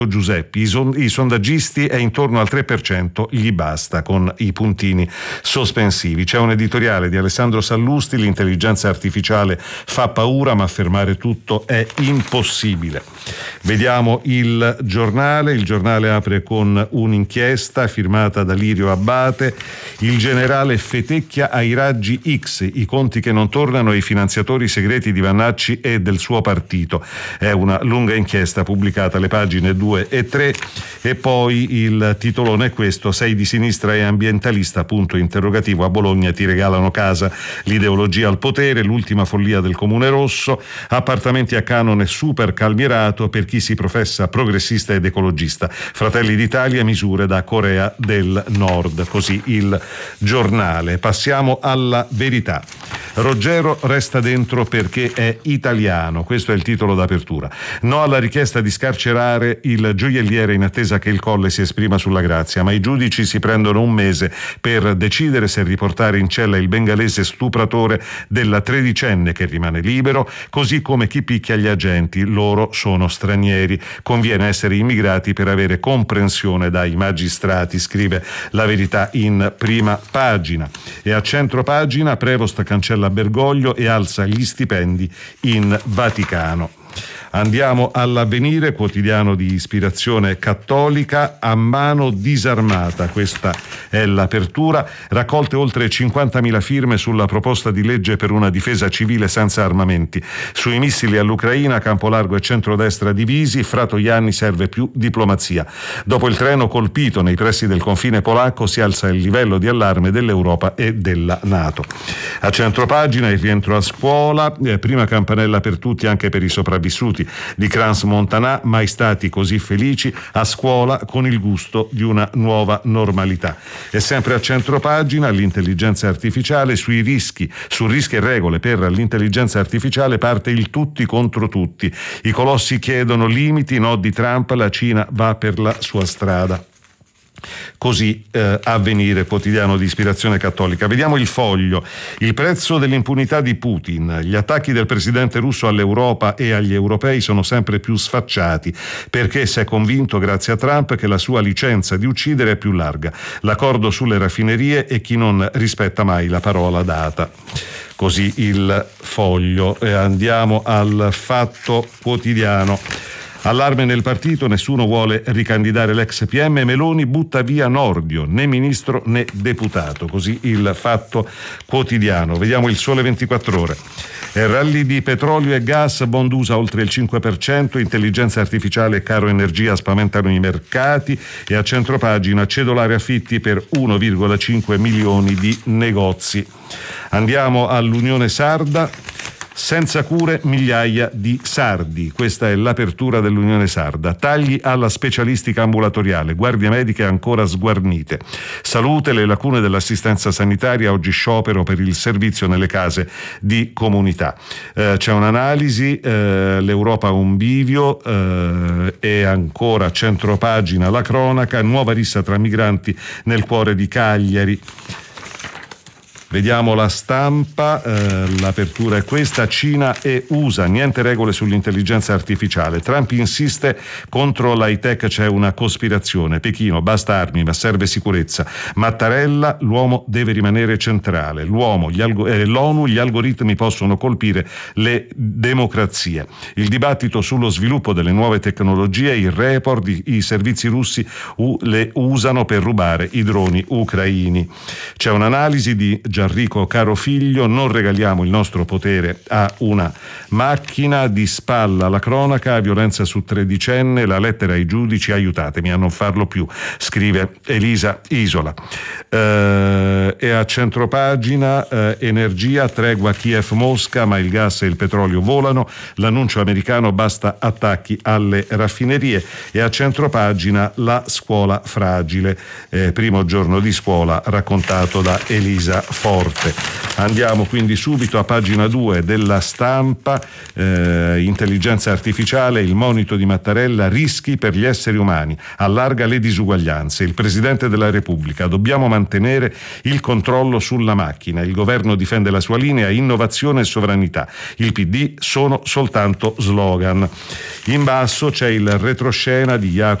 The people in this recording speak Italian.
Giuseppi, i sondaggisti è intorno al 3%, gli basta, con i puntini sospensivi. C'è un editoriale di Alessandro Sallusti: l'intelligenza artificiale fa paura, ma fermare tutto è impossibile. Vediamo il giornale apre con un'inchiesta firmata da Lirio Abbate: il generale fetecchia ai raggi X, i conti che non tornano e i finanziatori segreti di Vannacci e del suo partito. È una lunga inchiesta pubblicata alle pagine 2 e 3, e poi il titolone è questo: sei di sinistra e ambientalista, punto interrogativo, a Bologna ti regalano casa, l'ideologia al potere, l'ultima follia del Comune Rosso, appartamenti a canone super calmierato per chi si professa progressista ed ecologista, Fratelli d'Italia, misure da Corea del Nord, così il giornale. Passiamo alla Verità. Ruggero resta dentro perché è italiano, questo è il titolo d'apertura. No alla richiesta di scarcerare il gioielliere in attesa che il Colle si esprima sulla grazia, ma i giudici si prendono un mese per decidere se riportare in cella il bengalese stupratore della tredicenne che rimane libero, così come chi picchia gli agenti, loro sono stranieri. Conviene essere immigrati per avere comprensione dai magistrati, scrive La Verità in prima pagina. E a centro pagina Prevost cancella Bergoglio e alza gli stipendi in Vaticano. Andiamo all'Avvenire, quotidiano di ispirazione cattolica, a mano disarmata, questa è l'apertura, raccolte oltre 50.000 firme sulla proposta di legge per una difesa civile senza armamenti. Sui missili all'Ucraina, Campolargo e centrodestra divisi, Fratoianni serve più diplomazia. Dopo il treno colpito nei pressi del confine polacco si alza il livello di allarme dell'Europa e della NATO. A centropagina il rientro a scuola, prima campanella per tutti anche per i sopravvissuti di Crans Montanà, mai stati così felici a scuola con il gusto di una nuova normalità. E sempre a centropagina l'intelligenza artificiale, su rischi e regole per l'intelligenza artificiale parte il tutti contro tutti. I colossi chiedono limiti, no di Trump, la Cina va per la sua strada. Così Avvenire, quotidiano di ispirazione cattolica. Vediamo il Foglio. Il prezzo dell'impunità di Putin. Gli attacchi del presidente russo all'Europa e agli europei sono sempre più sfacciati, perché si è convinto, grazie a Trump, che la sua licenza di uccidere è più larga. L'accordo sulle raffinerie e chi non rispetta mai la parola data. Così il Foglio. Andiamo al Fatto Quotidiano. Allarme nel partito, nessuno vuole ricandidare l'ex PM, Meloni butta via Nordio, né ministro né deputato, così il Fatto Quotidiano. Vediamo il Sole 24 Ore. Rally di petrolio e gas, bond USA oltre il 5%, intelligenza artificiale e caro energia spaventano i mercati, e a centropagina cedolare affitti per 1,5 milioni di negozi. Andiamo all'Unione Sarda. Senza cure migliaia di sardi, questa è l'apertura dell'Unione Sarda. Tagli alla specialistica ambulatoriale, guardie mediche ancora sguarnite. Salute, le lacune dell'assistenza sanitaria, oggi sciopero per il servizio nelle case di comunità. C'è un'analisi, l'Europa ha un bivio, e ancora centropagina la cronaca, nuova rissa tra migranti nel cuore di Cagliari. Vediamo La Stampa, l'apertura è questa: Cina e USA, niente regole sull'intelligenza artificiale. Trump insiste contro l'high-tech, c'è una cospirazione. Pechino, basta armi, ma serve sicurezza. Mattarella, l'uomo deve rimanere centrale. L'ONU, gli algoritmi possono colpire le democrazie. Il dibattito sullo sviluppo delle nuove tecnologie, il report, i servizi russi le usano per rubare i droni ucraini. C'è un'analisi di Gianrico Carofiglio, non regaliamo il nostro potere a una macchina, di spalla la cronaca, violenza su tredicenne, la lettera ai giudici, aiutatemi a non farlo più, scrive Elisa Isola. E a centropagina energia, tregua Kiev-Mosca, ma il gas e il petrolio volano, l'annuncio americano, basta attacchi alle raffinerie. E a centropagina la scuola fragile, primo giorno di scuola raccontato da Elisa Forte. Andiamo quindi subito a pagina 2 della Stampa. Intelligenza artificiale, il monito di Mattarella, rischi per gli esseri umani, allarga le disuguaglianze. Il Presidente della Repubblica: dobbiamo mantenere il controllo sulla macchina. Il governo difende la sua linea, innovazione e sovranità. Il PD sono soltanto slogan. In basso c'è il retroscena di Jacopo